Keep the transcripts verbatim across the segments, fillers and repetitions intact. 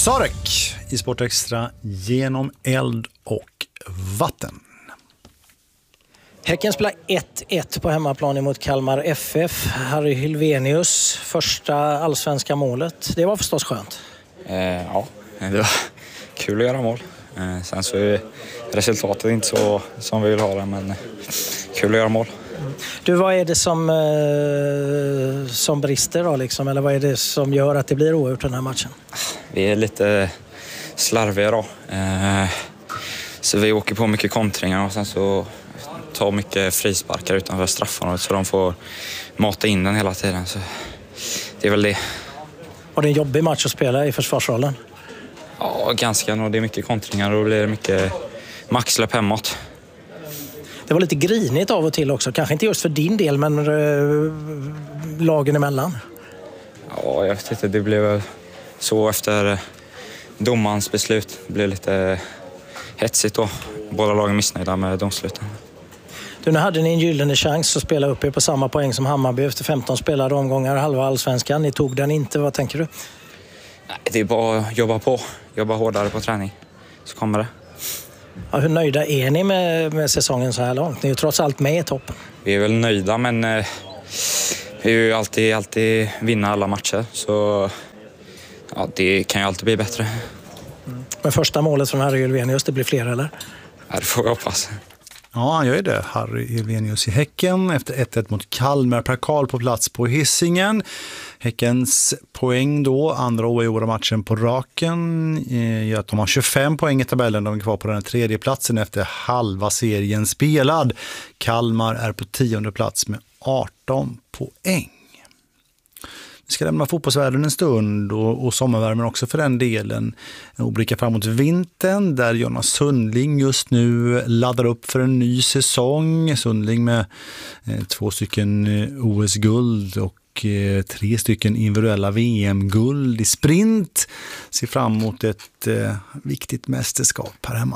Sarek i Sport Extra genom eld och vatten. Häcken spelar ett ett på hemmaplan emot Kalmar F F. Harry Hylvenius, första allsvenska målet. Det var förstås skönt. Eh, ja, det var kul att göra mål. Eh, sen så är resultatet inte så som vi vill ha det, men kul att göra mål. Du, vad är det som, eh, som brister då liksom? Eller vad är det som gör att det blir oavgjort den här matchen? Vi är lite slarviga då. Eh, så vi åker på mycket kontringar och sen så tar mycket frisparkar utanför straffområdet så de får mata in den hela tiden. Så det är väl det. Och det är en jobbig match att spela i försvarsrollen? Ja, ganska. Och det är mycket kontringar och då blir det mycket maxsläpp hemåt. Det var lite grinigt av och till också. Kanske inte just för din del, men äh, lagen emellan. Ja, jag vet inte. Det blev så efter domarens beslut. Det blev lite hetsigt då. Båda lagen missnöjda med domsluten. Du, nu hade ni en gyllene chans att spela upp er på samma poäng som Hammarby efter femton spelade omgångar, halva allsvenskan. Ni tog den inte. Vad tänker du? Nej, det är bara att jobba på. Jobba hårdare på träning. Så kommer det. Ja, hur nöjda är ni med, med säsongen så här långt? Ni är ju trots allt med i toppen. Vi är väl nöjda, men eh, vi är ju alltid, alltid vinna alla matcher. Så ja, det kan ju alltid bli bättre. Mm. Men första målet från Harry Hylvenius, det blir fler eller? Ja, det får vi hoppas. Ja, han gör ju det. Harry Hylvenius i Häcken efter ett ett mot Kalmar. Per Karl på plats på Hisingen. Häckens poäng då, andra oavgjorda matchen på raken, gör att de har tjugofem poäng i tabellen. De är kvar på den tredje platsen efter halva serien spelad. Kalmar är på tionde plats med arton poäng. Vi ska lämna fotbollsvärlden en stund och, och sommarvärmen också för den delen och blicka fram mot vintern där Jonas Sundling just nu laddar upp för en ny säsong. Sundling med eh, två stycken O S-guld och eh, tre stycken individuella V M-guld i sprint. Ser fram emot ett eh, viktigt mästerskap här hemma.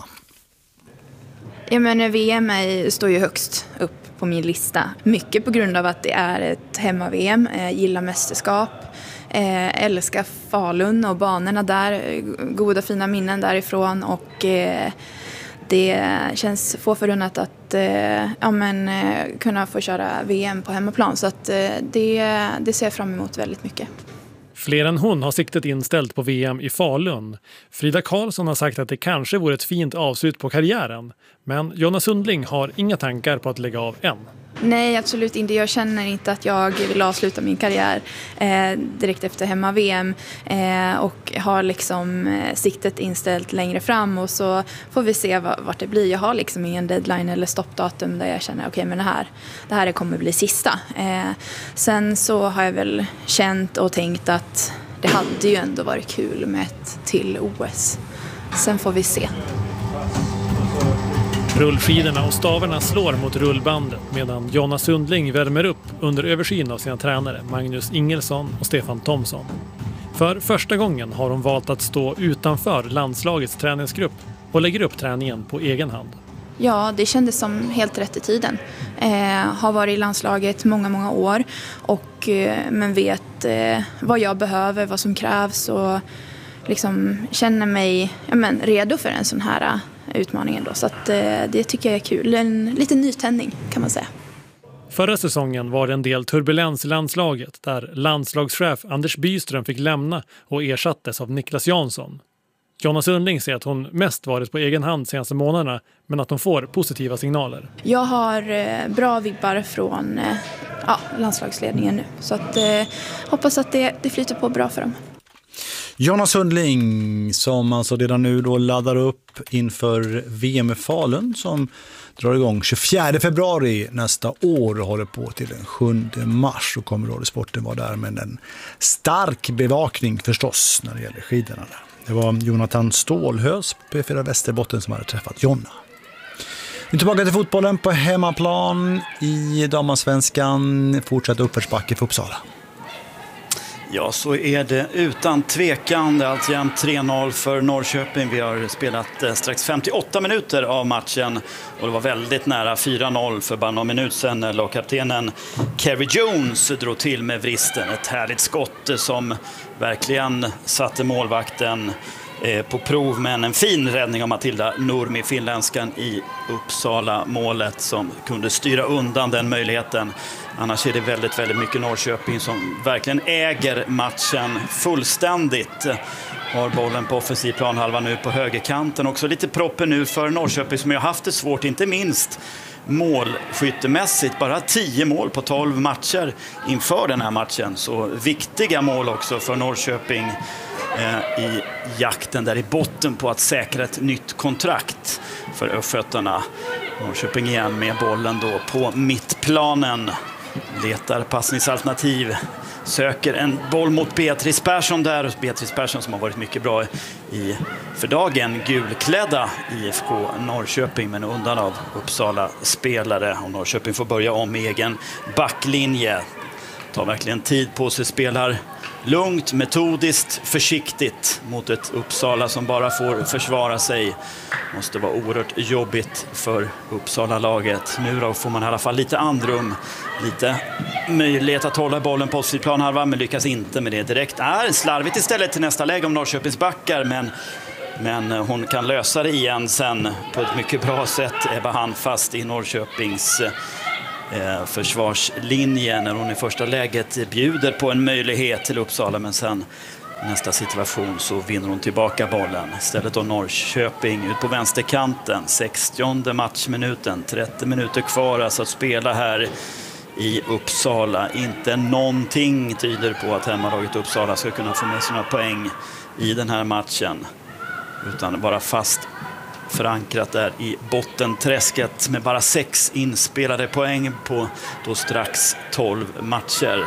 Ja, men V M är, står ju högst upp på min lista. Mycket på grund av att det är ett hemma-V M. Jag gillar mästerskap. Eh, älskar Falun och banorna där. Goda fina minnen därifrån. Och eh, det känns få förunnat att eh, ja, men, eh, kunna få köra V M på hemmaplan. Så att, eh, det, det ser jag fram emot väldigt mycket. Fler än hon har siktet inställt på V M i Falun. Frida Karlsson har sagt att det kanske vore ett fint avslut på karriären. Men Jonas Sundling har inga tankar på att lägga av än. Nej, absolut inte. Jag känner inte att jag vill avsluta min karriär eh, direkt efter hemma-V M. Eh, och har liksom eh, siktet inställt längre fram. Och så får vi se vad, vart det blir. Jag har liksom ingen deadline eller stoppdatum där jag känner okej, okay, men det här, det här kommer bli sista. Eh, sen så har jag väl känt och tänkt att det hade ju ändå varit kul med ett till O S. Sen får vi se. Rullskidorna och stavarna slår mot rullbandet medan Jonas Sundling värmer upp under översyn av sina tränare Magnus Ingelsson och Stefan Thomsson. För första gången har de valt att stå utanför landslagets träningsgrupp och lägger upp träningen på egen hand. Ja, det kändes som helt rätt i tiden. Eh, har varit i landslaget många, många år och eh, men vet eh, vad jag behöver, vad som krävs och liksom känner mig ja, men, redo för en sån här utmaningen då. Så att, eh, det tycker jag är kul. En liten nytändning kan man säga. Förra säsongen var det en del turbulens i landslaget där landslagschef Anders Byström fick lämna och ersattes av Niklas Jansson. Jonas Sundling säger att hon mest varit på egen hand senaste månaderna men att hon får positiva signaler. Jag har eh, bra vibbar från eh, ja, landslagsledningen nu. Så att, eh, hoppas att det, det flyter på bra för dem. Jonas Sundling som alltså redan nu då laddar upp inför V M i Falun som drar igång tjugofjärde februari nästa år och håller på till den sjunde mars och kommer Radiosporten vara där med en stark bevakning förstås när det gäller skidorna. Det var Jonathan Stålhös på P fyra Västerbotten som hade träffat Jonna. Vi är tillbaka till fotbollen på hemmaplan i damallsvenskan, fortsatt uppförsbacke för Uppsala. Ja, så är det utan tvekan. Det är alltjämt tre noll för Norrköping. Vi har spelat eh, strax femtioåtta minuter av matchen och det var väldigt nära fyra noll för bara någon minut sedan när lagkaptenen Kerry Jones drog till med vristen. Ett härligt skott som verkligen satte målvakten eh, på prov, men en fin räddning av Matilda Nurmi, finländskan i Uppsala målet, som kunde styra undan den möjligheten. Annars är det väldigt, väldigt mycket Norrköping som verkligen äger matchen fullständigt. Har bollen på offensiv planhalva nu på högerkanten. Också lite proppen nu för Norrköping som har haft det svårt, inte minst målskyttemässigt. Bara tio mål på tolv matcher inför den här matchen. Så viktiga mål också för Norrköping eh, i jakten där i botten på att säkra ett nytt kontrakt för östgötarna. Norrköping igen med bollen då på mittplanen. Letar passningsalternativ. Söker en boll mot Beatrice Persson där. Beatrice Persson som har varit mycket bra i för dagen gulklädda I F K Norrköping, men undan av Uppsala spelare. Och Norrköping får börja om med egen backlinje. Tar verkligen tid på sig, spelar lugnt, metodiskt, försiktigt mot ett Uppsala som bara får försvara sig. Måste vara oerhört jobbigt för Uppsala-laget. Nu då får man i alla fall lite andrum, lite möjlighet att hålla bollen på offensiv planhalva, men lyckas inte med det direkt. Är slarvigt istället till nästa läge om Norrköpings backar, men Men hon kan lösa det igen sen på ett mycket bra sätt. Ebba handfast i Norrköpings eh, försvarslinje när hon i första läget bjuder på en möjlighet till Uppsala, men sen nästa situation så vinner hon tillbaka bollen. Istället då Norrköping ut på vänsterkanten. sextionde matchminuten, trettio minuter kvar alltså att spela här i Uppsala. Inte någonting tyder på att hemmalaget Uppsala ska kunna få med sina poäng i den här matchen, utan bara fast förankrat där i bottenträsket med bara sex inspelade poäng på då strax tolv matcher.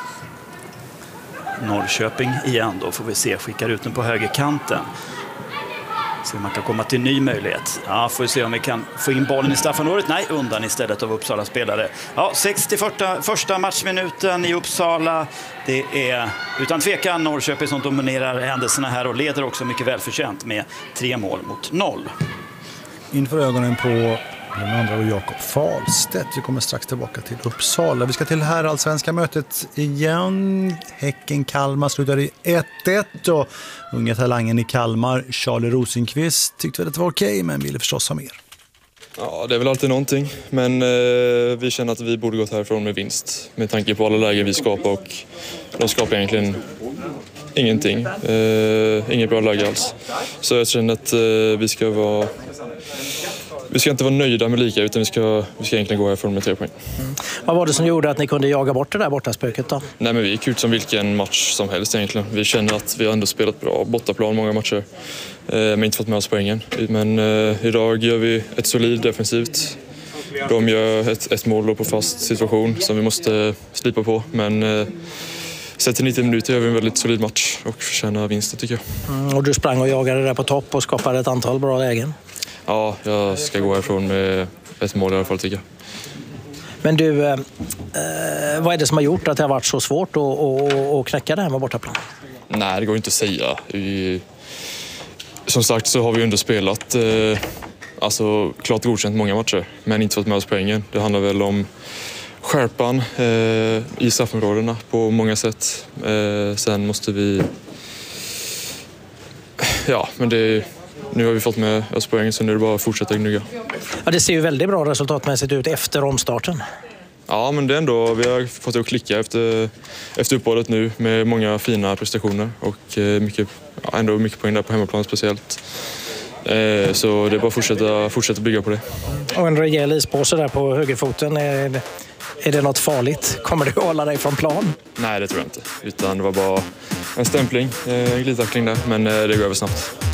Norrköping igen då får vi se, skickar ut den på högerkanten. Så man kan komma till ny möjlighet. Ja, får vi se om vi kan få in bollen i straffområdet. Nej, undan istället av Uppsala spelare. Ja, sextioförsta första matchminuten i Uppsala. Det är utan tvekan Norrköping som dominerar händelserna här och leder också mycket välförtjänt med tre mål mot noll. Inför ögonen på den andra och Jakob Falstedt. Vi kommer strax tillbaka till Uppsala. Vi ska till här allsvenska mötet igen. Häcken-Kalmar slutar i ett ett och unga talangen i Kalmar, Charlie Rosenqvist, tyckte väl att det var okej, men ville förstås ha mer. Ja, det är väl alltid någonting, men eh, vi känner att vi borde gått härifrån med vinst med tanke på alla lägen vi skapar, och de skapar egentligen ingenting. Eh, inget bra läge alls. Så jag känner att eh, vi ska vara Vi ska inte vara nöjda med lika, utan vi ska, vi ska egentligen gå härifrån med tre poäng. Mm. Vad var det som gjorde att ni kunde jaga bort det där borta spöket då? Nej, men vi gick ut som vilken match som helst egentligen. Vi känner att vi har ändå spelat bra bortaplan många matcher, eh, men inte fått med oss poängen. Men eh, idag gör vi ett solid defensivt. De gör ett, ett mål på fast situation som vi måste slipa på, men eh, sett till nittio minuter gör vi en väldigt solid match och förtjänar vinsten, tycker jag. Mm, och du sprang och jagade där på topp och skapade ett antal bra lägen. Ja, jag ska gå härifrån med ett mål i alla fall, tycker jag. Men du, eh, vad är det som har gjort att det har varit så svårt att, att, att knäcka det här med bortaplan? Nej, det går inte att säga. Vi, som sagt så har vi underspelat, eh, alltså klart godkänt många matcher, men inte fått med oss poängen. Det handlar väl om skärpan eh, i straffområdena på många sätt. Eh, sen måste vi... Ja, men det nu har vi fått med oss poäng, så nu är det bara att fortsätta gnugga. Ja, det ser ju väldigt bra resultatmässigt ut efter omstarten. Ja, men det är ändå, vi har fått det att klicka efter, efter uppehållet nu med många fina prestationer och mycket, ja, ändå mycket poäng där på hemmaplan speciellt. Eh, så det är bara att fortsätta, fortsätta bygga på det. Och en rejäl ispåse där på högerfoten. Är det, är det något farligt? Kommer du att hålla dig från plan? Nej, det tror jag inte. Utan det var bara en stämpling, en glidtackling där, men det går över snabbt.